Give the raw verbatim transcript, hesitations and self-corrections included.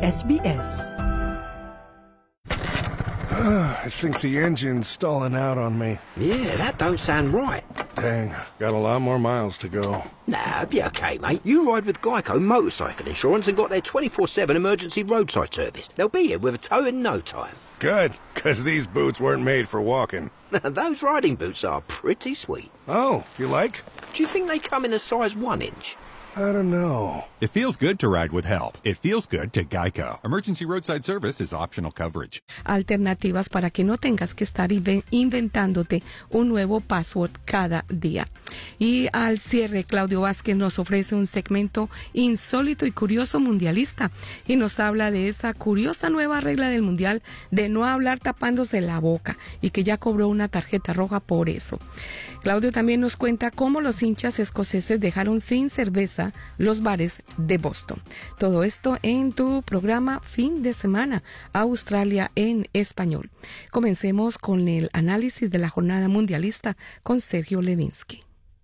S B S. I think the engine's stalling out on me. Yeah, that don't sound right. Dang, got a lot more miles to go. Nah, be okay, mate. You ride with Geico Motorcycle Insurance and got their twenty-four seven emergency roadside service. They'll be here with a tow in no time. Good, because these boots weren't made for walking. Those riding boots are pretty sweet. Oh, you like? Do you think they come in a size one inch? I don't know. It feels good to ride with help. It feels good to Geico. Emergency roadside service is optional coverage. Alternativas para que no tengas que estar inventándote un nuevo password cada día. Y al cierre, Claudio Vázquez nos ofrece un segmento insólito y curioso mundialista y nos habla de esa curiosa nueva regla del mundial de no hablar tapándose la boca y que ya cobró una tarjeta roja por eso. Claudio también nos cuenta cómo los hinchas escoceses dejaron sin cerveza los bares de Boston. Todo esto en tu programa Fin de Semana, Australia en Español. Comencemos con el análisis de la jornada mundialista con Sergio Levinsky.